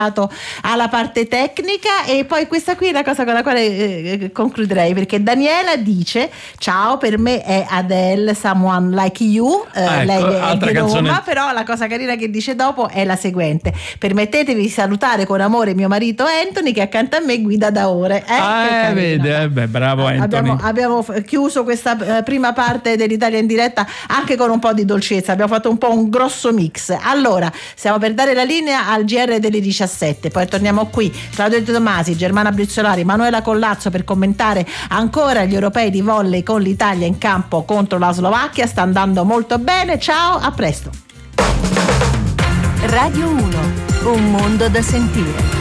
alla parte tecnica. E poi questa qui è la cosa con la quale concluderei, perché Daniela dice: ciao, per me è Adele, Someone Like You. Ecco, lei è altra di Roma, canzone. però la cosa carina che dice dopo è la seguente: permettetevi di salutare con amore mio marito Anthony, che accanto a me guida da ore. Vede, bravo Anthony. Abbiamo chiuso questa prima parte dell'Italia in diretta anche con un po' di dolcezza, abbiamo fatto un po' un grosso mix. Allora, stiamo per dare la linea al GR delle 17, poi torniamo qui, Claudio De Tomasi, Germana Brizzolari, Manuela Collazzo, per commentare ancora gli europei di volley con l'Italia in campo contro la Slovacchia. Sta andando molto bene, ciao, a presto. Radio 1, un mondo da sentire.